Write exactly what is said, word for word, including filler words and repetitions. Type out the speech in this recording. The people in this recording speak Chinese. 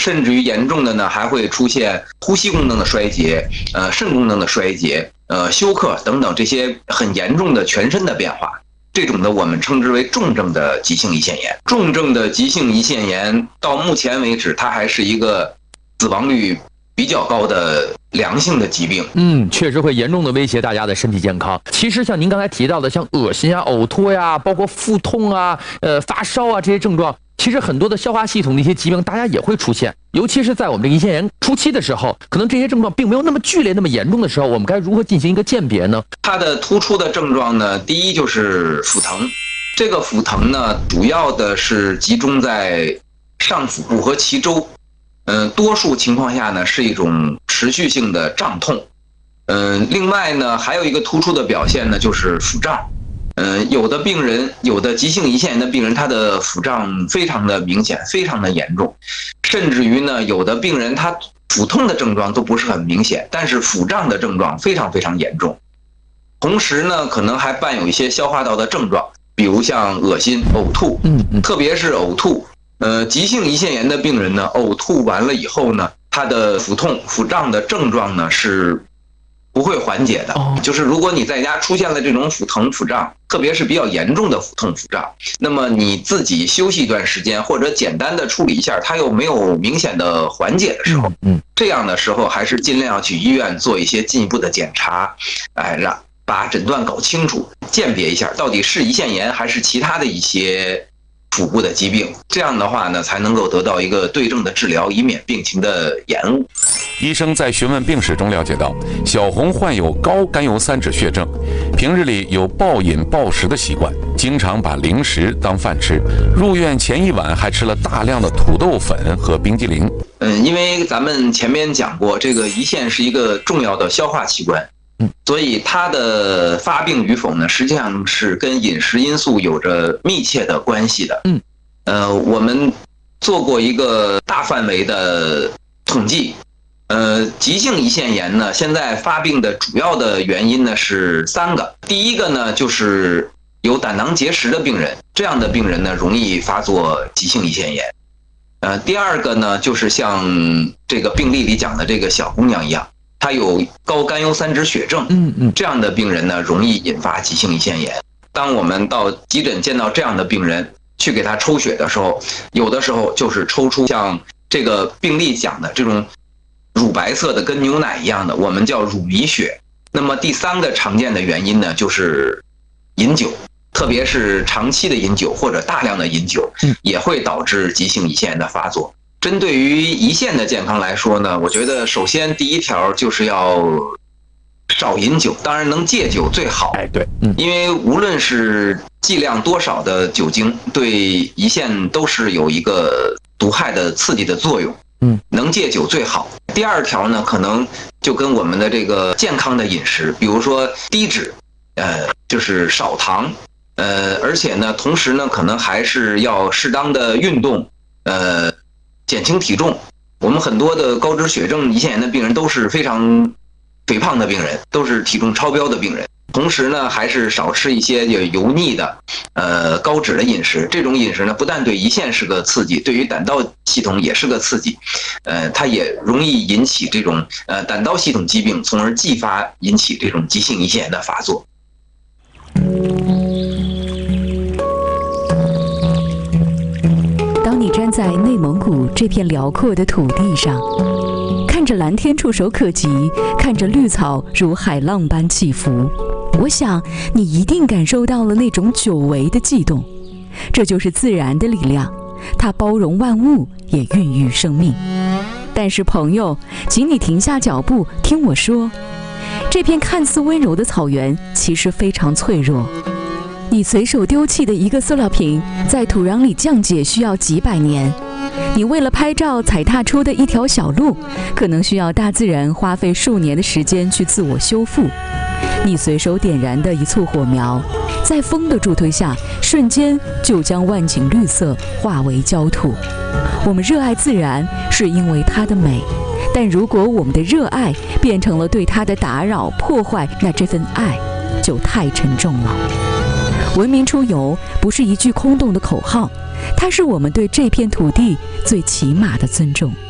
甚至于严重的呢还会出现呼吸功能的衰竭、呃肾功能的衰竭、呃休克等等这些很严重的全身的变化。这种的我们称之为重症的急性胰腺炎。重症的急性胰腺炎到目前为止，它还是一个死亡率比较高的良性的疾病。 嗯，确实会严重的威胁大家的身体健康。其实像您刚才提到的，像恶心啊、呕吐呀、包括腹痛啊、呃发烧啊这些症状，其实很多的消化系统的一些疾病，大家也会出现。尤其是在我们这个胰腺炎初期的时候，可能这些症状并没有那么剧烈、那么严重的时候，我们该如何进行一个鉴别呢？ 它的突出的症状呢，第一就是腹疼。这个腹疼呢，主要的是集中在上腹部和脐周。嗯、呃，多数情况下呢，是一种持续性的胀痛。嗯、呃，另外呢，还有一个突出的表现呢，就是腹胀。嗯、呃，有的病人，有的急性胰腺炎的病人，他的腹胀非常的明显，非常的严重，甚至于呢，有的病人他腹痛的症状都不是很明显，但是腹胀的症状非常非常严重。同时呢，可能还伴有一些消化道的症状，比如像恶心、呕吐， 嗯嗯， 特别是呕吐。呃，急性胰腺炎的病人呢，呕吐完了以后呢，他的腹痛、腹胀的症状呢是不会缓解的。 哦， 就是如果你在家出现了这种腹疼、腹胀，特别是比较严重的腹痛、腹胀，那么你自己休息一段时间，或者简单的处理一下，它又没有明显的缓解的时候， 嗯， 这样的时候还是尽量要去医院做一些进一步的检查，哎，让把诊断搞清楚，鉴别一下到底是胰腺炎还是其他的一些腹部的疾病，这样的话呢，才能够得到一个对症的治疗，以免病情的延误。 医生在询问病史中了解到，小红患有高甘油三酯血症，平日里有暴饮暴食的习惯，经常把零食当饭吃，入院前一晚还吃了大量的土豆粉和冰激凌。 嗯，因为咱们前面讲过，这个胰腺是一个重要的消化器官，所以它的发病与否呢，实际上是跟饮食因素有着密切的关系的。 嗯， 呃，我们做过一个大范围的统计，呃，急性胰腺炎呢，现在发病的主要的原因呢是三个。第一个呢，就是有胆囊结石的病人，这样的病人呢容易发作急性胰腺炎。呃，第二个呢，就是像这个病例里讲的这个小姑娘一样，她有高甘油三酯血症， 嗯嗯， 这样的病人呢，容易引发急性胰腺炎。当我们到急诊见到这样的病人，去给他抽血的时候，有的时候就是抽出像这个病例讲的这种乳白色的，跟牛奶一样的，我们叫乳糜血。那么第三个常见的原因呢，就是饮酒。特别是长期的饮酒或者大量的饮酒，也会导致急性胰腺炎的发作。针对于胰腺的健康来说呢，我觉得首先第一条就是要少饮酒，当然能戒酒最好。 哎，对，嗯， 因为无论是剂量多少的酒精，对胰腺都是有一个毒害的刺激的作用。 嗯， 能戒酒最好。第二条呢，可能就跟我们的这个健康的饮食，比如说低脂，呃，就是少糖。呃，而且呢，同时呢，可能还是要适当的运动，呃，减轻体重。我们很多的高脂血症胰腺炎的病人都是非常肥胖的病人，都是体重超标的病人。同时呢，还是少吃一些有油腻的、呃高脂的饮食。这种饮食呢，不但对胰腺是个刺激，对于胆道系统也是个刺激。呃，它也容易引起这种呃胆道系统疾病，从而继发引起这种急性胰腺炎的发作。 当你站在内蒙古这片辽阔的土地上，看着蓝天触手可及，看着绿草如海浪般起伏，我想你一定感受到了那种久违的悸动。这就是自然的力量，它包容万物，也孕育生命。但是朋友，请你停下脚步，听我说，这片看似温柔的草原其实非常脆弱。你随手丢弃的一个塑料瓶，在土壤里降解需要几百年。你为了拍照踩踏出的一条小路，可能需要大自然花费数年的时间去自我修复。你随手点燃的一簇火苗，在风的助推下，瞬间就将万顷绿色化为焦土。我们热爱自然，是因为它的美，但如果我们的热爱变成了对它的打扰、破坏，那这份爱就太沉重了。文明出游不是一句空洞的口号，它是我们对这片土地最起码的尊重。